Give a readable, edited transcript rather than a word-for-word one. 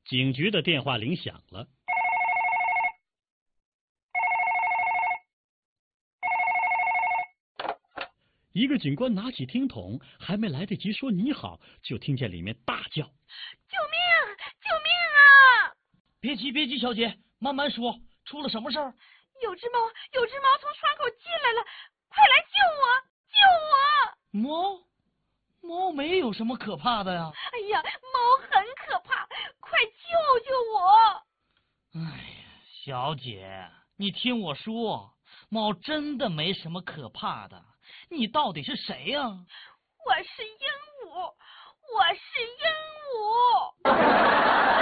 警局的电话铃响了。一个警官拿起听筒，还没来得及说你好，就听见里面大叫：“ 救命！救命啊！” 别急，小姐，慢慢说，出了什么事儿？ 有只猫从窗口进来了，快来救我！ 猫没有什么可怕的呀。 哎呀，猫很可怕，快救救我！ 哎呀，小姐，你听我说，猫真的没什么可怕的。你到底是谁呀？ 我是鹦鹉。